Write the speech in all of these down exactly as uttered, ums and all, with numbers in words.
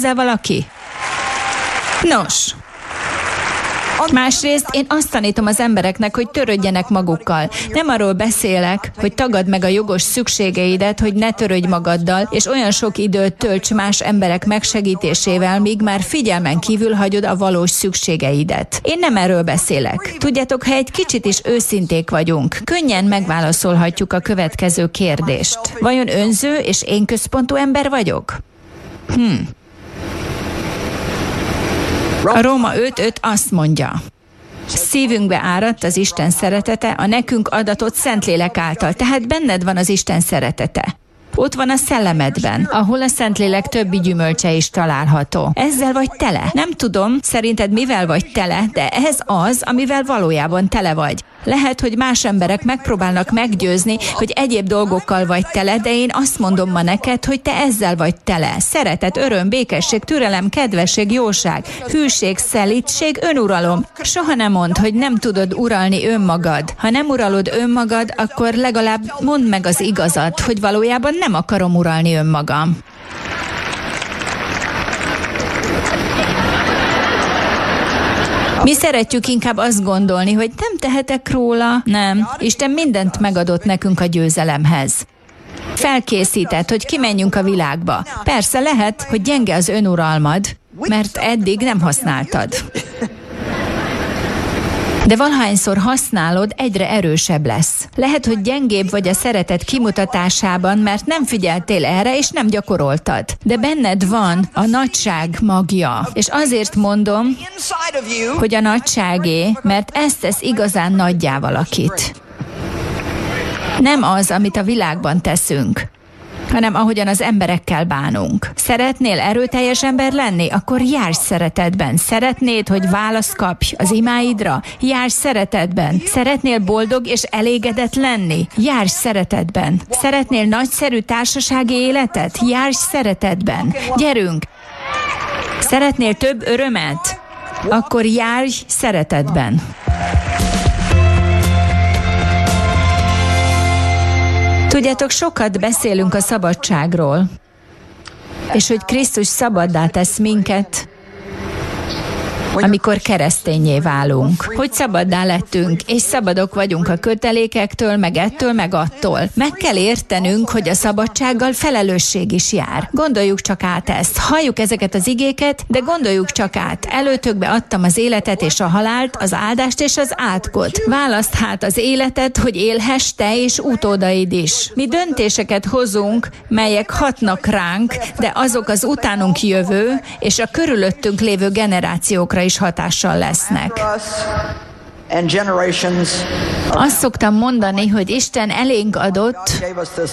ezzel valaki? Nos, másrészt én azt tanítom az embereknek, hogy törődjenek magukkal. Nem arról beszélek, hogy tagadd meg a jogos szükségeidet, hogy ne törődj magaddal, és olyan sok időt tölts más emberek megsegítésével, míg már figyelmen kívül hagyod a valós szükségeidet. Én nem erről beszélek. Tudjátok, ha egy kicsit is őszinték vagyunk, könnyen megválaszolhatjuk a következő kérdést. Vajon önző és én központú ember vagyok? Hm. A Róma öt öt azt mondja, szívünkbe áradt az Isten szeretete a nekünk adatott Szentlélek által, tehát benned van az Isten szeretete. Ott van a szellemedben, ahol a Szentlélek többi gyümölcse is található. Ezzel vagy tele? Nem tudom, szerinted mivel vagy tele, de ez az, amivel valójában tele vagy. Lehet, hogy más emberek megpróbálnak meggyőzni, hogy egyéb dolgokkal vagy tele, de én azt mondom ma neked, hogy te ezzel vagy tele. Szeretet, öröm, békesség, türelem, kedvesség, jóság, hűség, szelídség, önuralom. Soha nem mondd, hogy nem tudod uralni önmagad. Ha nem uralod önmagad, akkor legalább mondd meg az igazat, hogy valójában nem akarom uralni önmagam. Mi szeretjük inkább azt gondolni, hogy nem tehetek róla. Nem. Isten mindent megadott nekünk a győzelemhez. Felkészített, hogy kimenjünk a világba. Persze lehet, hogy gyenge az önuralmad, mert eddig nem használtad. De valahányszor használod, egyre erősebb lesz. Lehet, hogy gyengébb vagy a szeretet kimutatásában, mert nem figyeltél erre, és nem gyakoroltad. De benned van a nagyság magja. És azért mondom, hogy a nagyságé, mert ezt tesz igazán nagyjá valakit. Nem az, amit a világban teszünk, hanem ahogyan az emberekkel bánunk. Szeretnél erőteljes ember lenni? Akkor járj szeretetben. Szeretnéd, hogy választ kapj az imáidra? Járj szeretetben. Szeretnél boldog és elégedett lenni? Járj szeretetben. Szeretnél nagyszerű társasági életet? Járj szeretetben. Gyerünk! Szeretnél több örömet? Akkor járj szeretetben. Tudjátok, sokat beszélünk a szabadságról, és hogy Krisztus szabaddá tesz minket, amikor kereszténnyé válunk. Hogy szabaddá lettünk, és szabadok vagyunk a kötelékektől, meg ettől, meg attól. Meg kell értenünk, hogy a szabadsággal felelősség is jár. Gondoljuk csak át ezt. Halljuk ezeket az igéket, de gondoljuk csak át. Előtökbe adtam az életet és a halált, az áldást és az átkot. Válaszd hát az életet, hogy élhess te és utódaid is. Mi döntéseket hozunk, melyek hatnak ránk, de azok az utánunk jövő és a körülöttünk lévő generációkra is hatással lesznek. Azt szoktam mondani, hogy Isten elénk adott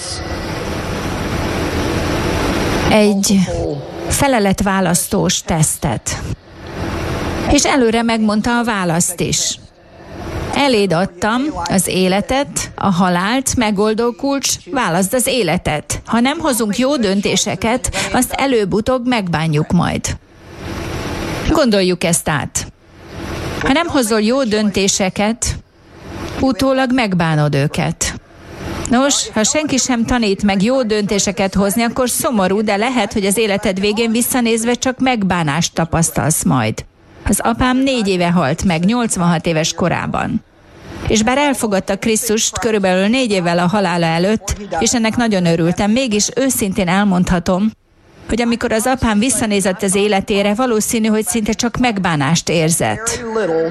egy feleletválasztós tesztet. És előre megmondta a választ is. Eléd adtam az életet, a halált, megoldó kulcs, válaszd az életet. Ha nem hozunk jó döntéseket, azt előbb-utóbb megbánjuk majd. Gondoljuk ezt át. Ha nem hozol jó döntéseket, utólag megbánod őket. Nos, ha senki sem tanít meg jó döntéseket hozni, akkor szomorú, de lehet, hogy az életed végén visszanézve csak megbánást tapasztalsz majd. Az apám négy éve halt meg, nyolcvanhat éves korában. És bár elfogadta Krisztust körülbelül négy évvel a halála előtt, és ennek nagyon örültem, mégis őszintén elmondhatom, hogy amikor az apám visszanézett az életére, valószínű, hogy szinte csak megbánást érzett.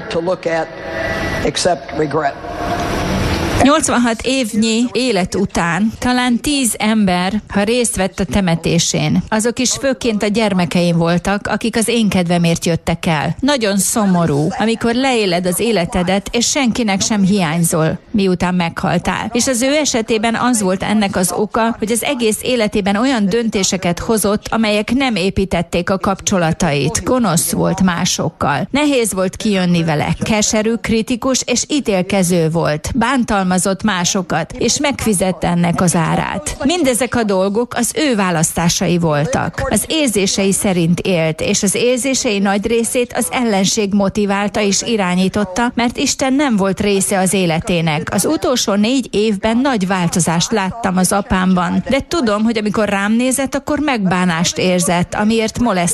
nyolcvanhat évnyi élet után talán tíz ember, ha részt vett a temetésén, azok is főként a gyermekeim voltak, akik az én kedvemért jöttek el. Nagyon szomorú, amikor leéled az életedet, és senkinek sem hiányzol, miután meghaltál. És az ő esetében az volt ennek az oka, hogy az egész életében olyan döntéseket hozott, amelyek nem építették a kapcsolatait. Gonosz volt másokkal. Nehéz volt kijönni vele. Keserű, kritikus és ítélkező volt. Bántalmazott másokat, és megfizette ennek az árát. Mindezek a dolgok az ő választásai voltak. Az érzései szerint élt, és az érzései nagy részét az ellenség motiválta és irányította, mert Isten nem volt része az életének. Az utolsó négy évben nagy változást láttam az apámban, de tudom, hogy amikor rám nézett, akkor megbánást érzett, amiért molesztáltam.